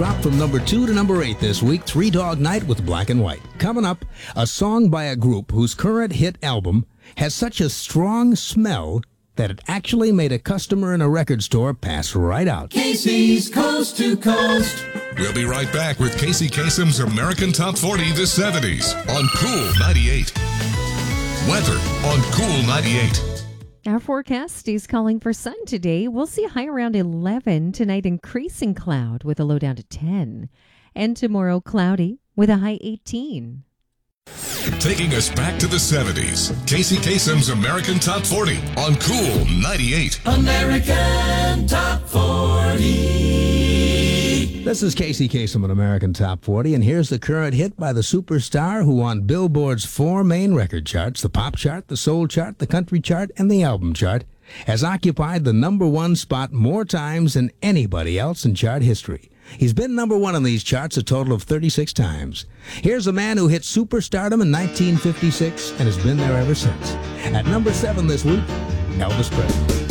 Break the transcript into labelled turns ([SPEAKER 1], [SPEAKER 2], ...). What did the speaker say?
[SPEAKER 1] dropped from number 2 to number 8 this week. Three Dog Night with Black and White. Coming up, a song by a group whose current hit album has such a strong smell that it actually made a customer in a record store pass right out.
[SPEAKER 2] Casey's Coast to Coast.
[SPEAKER 3] We'll be right back with Casey Kasem's American Top 40 the 70s on Cool 98. Weather on Cool 98.
[SPEAKER 4] Our forecast is calling for sun today. We'll see a high around 11. Tonight, increasing cloud with a low down to 10. And tomorrow, cloudy with a high 18.
[SPEAKER 3] Taking us back to the 70s, Casey Kasem's American Top 40 on Cool 98.
[SPEAKER 2] American Top 40.
[SPEAKER 1] This is Casey Kasem on American Top 40, and here's the current hit by the superstar who on Billboard's 4 main record charts, the pop chart, the soul chart, the country chart, and the album chart, has occupied the number 1 spot more times than anybody else in chart history. He's been number 1 on these charts a total of 36 times. Here's a man who hit superstardom in 1956 and has been there ever since. At number 7 this week, Elvis Presley.